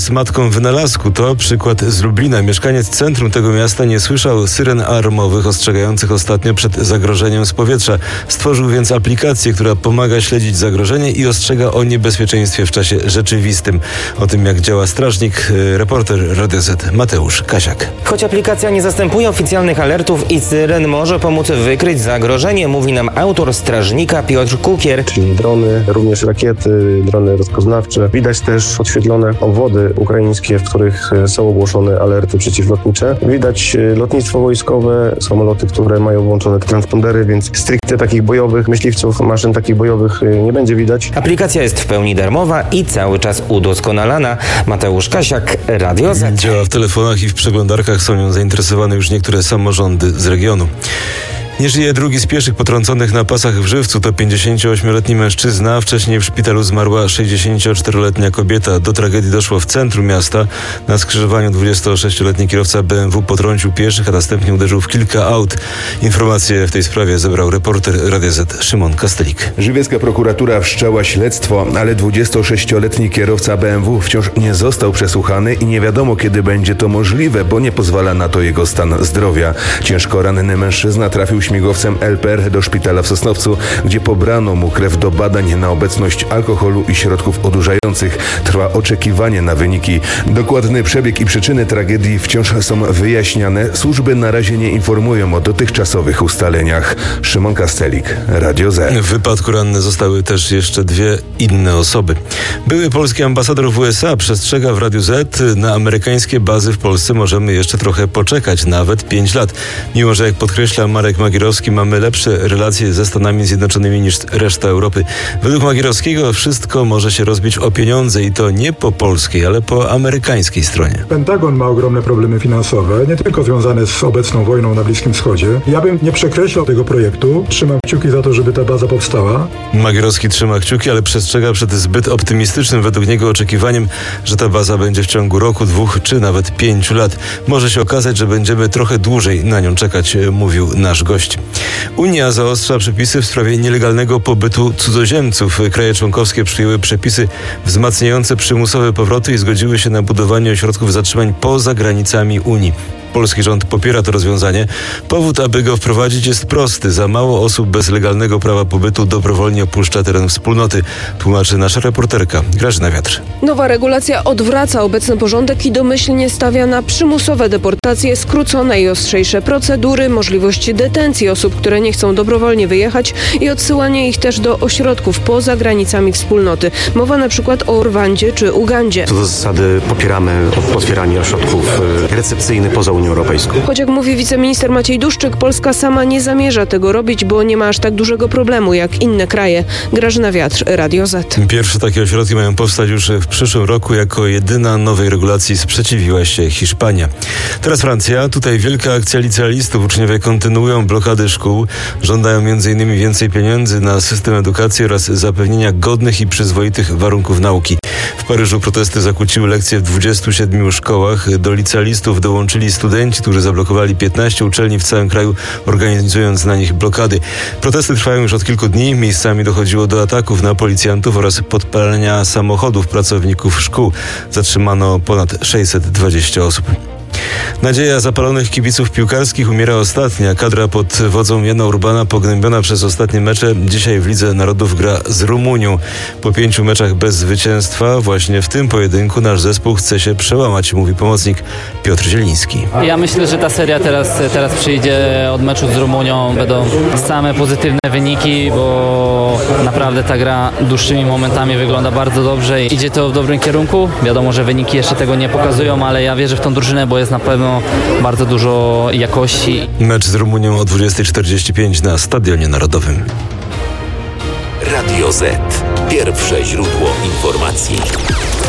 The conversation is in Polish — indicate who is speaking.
Speaker 1: Z matką wynalazku to przykład z Lublina. Mieszkaniec centrum tego miasta nie słyszał syren alarmowych ostrzegających ostatnio przed zagrożeniem z powietrza. Stworzył więc aplikację, która pomaga śledzić zagrożenie i ostrzega o niebezpieczeństwie w czasie rzeczywistym. O tym, jak działa strażnik, reporter Radio Z Mateusz Kasiak.
Speaker 2: Choć aplikacja nie zastępuje oficjalnych alertów i syren, może pomóc wykryć zagrożenie, mówi nam autor strażnika Piotr Kukier.
Speaker 3: Czyli drony, również rakiety, drony rozpoznawcze. Widać też podświetlone obwody ukraińskie, w których są ogłoszone alerty przeciwlotnicze. Widać lotnictwo wojskowe, samoloty, które mają włączone transpondery, więc stricte takich bojowych myśliwców, maszyn takich bojowych nie będzie widać.
Speaker 2: Aplikacja jest w pełni darmowa i cały czas udoskonalana. Mateusz Kasiak, Radio Z.
Speaker 1: Działa w telefonach i w przeglądarkach. Są nią zainteresowane już niektóre samorządy z regionu. Nie żyje drugi z pieszych potrąconych na pasach w Żywcu. To 58-letni mężczyzna. Wcześniej w szpitalu zmarła 64-letnia kobieta. Do tragedii doszło w centrum miasta. Na skrzyżowaniu 26-letni kierowca BMW potrącił pieszych, a następnie uderzył w kilka aut. Informacje w tej sprawie zebrał reporter Radia Z Szymon Kastelik.
Speaker 4: Żywiecka prokuratura wszczęła śledztwo, ale 26-letni kierowca BMW wciąż nie został przesłuchany i nie wiadomo, kiedy będzie to możliwe, bo nie pozwala na to jego stan zdrowia. Ciężko ranny mężczyzna trafił śmigłowcem LPR do szpitala w Sosnowcu, gdzie pobrano mu krew do badań na obecność alkoholu i środków odurzających. Trwa oczekiwanie na wyniki. Dokładny przebieg i przyczyny tragedii wciąż są wyjaśniane. Służby na razie nie informują o dotychczasowych ustaleniach. Szymon Kastelik, Radio Z.
Speaker 1: W wypadku ranne zostały też jeszcze dwie inne osoby. Były polski ambasador w USA przestrzega w Radiu Z. Na amerykańskie bazy w Polsce możemy jeszcze trochę poczekać, nawet 5 lat. Mimo że, jak podkreśla Marek Magierowski, mamy lepsze relacje ze Stanami Zjednoczonymi niż reszta Europy. Według Magierowskiego wszystko może się rozbić o pieniądze i to nie po polskiej, ale po amerykańskiej stronie.
Speaker 5: Pentagon ma ogromne problemy finansowe, nie tylko związane z obecną wojną na Bliskim Wschodzie. Ja bym nie przekreślał tego projektu. Trzymam kciuki za to, żeby ta baza powstała.
Speaker 1: Magierowski trzyma kciuki, ale przestrzega przed zbyt optymistycznym według niego oczekiwaniem, że ta baza będzie w ciągu roku, 2 czy nawet 5 lat. Może się okazać, że będziemy trochę dłużej na nią czekać, mówił nasz gość. Unia zaostrza przepisy w sprawie nielegalnego pobytu cudzoziemców. Kraje członkowskie przyjęły przepisy wzmacniające przymusowe powroty i zgodziły się na budowanie ośrodków zatrzymań poza granicami Unii. Polski rząd popiera to rozwiązanie. Powód, aby go wprowadzić, jest prosty. Za mało osób bez legalnego prawa pobytu dobrowolnie opuszcza teren wspólnoty, tłumaczy nasza reporterka Grażyna Wiatr.
Speaker 6: Nowa regulacja odwraca obecny porządek i domyślnie stawia na przymusowe deportacje, skrócone i ostrzejsze procedury, możliwość detencji osób, które nie chcą dobrowolnie wyjechać i odsyłanie ich też do ośrodków poza granicami wspólnoty. Mowa na przykład o Rwandzie czy Ugandzie.
Speaker 7: Co do zasady popieramy otwieranie ośrodków recepcyjnych poza Unią Europejską.
Speaker 6: Choć jak mówi wiceminister Maciej Duszczyk, Polska sama nie zamierza tego robić, bo nie ma aż tak dużego problemu jak inne kraje. Grażyna Wiatr, Radio Z.
Speaker 1: Pierwsze takie ośrodki mają powstać już w przyszłym roku. Jako jedyna nowej regulacji sprzeciwiła się Hiszpania. Teraz Francja. Tutaj wielka akcja licealistów. Uczniowie kontynuują blokady szkół. Żądają m.in. więcej pieniędzy na system edukacji oraz zapewnienia godnych i przyzwoitych warunków nauki. W Paryżu protesty zakłóciły lekcje w 27 szkołach. Do licealistów dołączyli studenci, którzy zablokowali 15 uczelni w całym kraju, organizując na nich blokady. Protesty trwają już od kilku dni. Miejscami dochodziło do ataków na policjantów oraz podpalenia samochodów pracowników szkół. Zatrzymano ponad 620 osób. Nadzieja zapalonych kibiców piłkarskich umiera ostatnia. Kadra pod wodzą Jana Urbana, pognębiona przez ostatnie mecze, dzisiaj w Lidze Narodów gra z Rumunią. Po 5 meczach bez zwycięstwa właśnie w tym pojedynku nasz zespół chce się przełamać, mówi pomocnik Piotr Zieliński.
Speaker 8: Ja myślę, że ta seria teraz przyjdzie od meczu z Rumunią. Będą same pozytywne wyniki, bo naprawdę ta gra dłuższymi momentami wygląda bardzo dobrze i idzie to w dobrym kierunku. Wiadomo, że wyniki jeszcze tego nie pokazują, ale ja wierzę w tą drużynę, bo jest na pewno bardzo dużo jakości.
Speaker 1: Mecz z Rumunią o 20:45 na Stadionie Narodowym.
Speaker 9: Radio Z. Pierwsze źródło informacji.